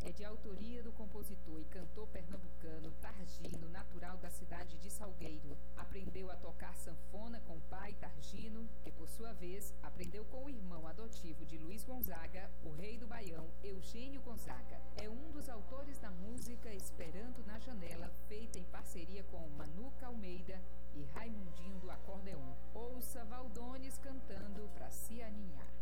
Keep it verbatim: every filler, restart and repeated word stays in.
é de autoria do compositor e cantor pernambucano Targino, natural da cidade de Salgueiro. Aprendeu a tocar sanfona com o pai Targino, que por sua vez aprendeu com o irmão adotivo de Luiz Gonzaga, o rei do Baião, Eugênio Gonzaga. É um dos autores da música Esperando na Janela, feita em parceria com Manuca Almeida e Raimundinho do Acordeon. Ouça Valdones cantando Pra Se Aninhar.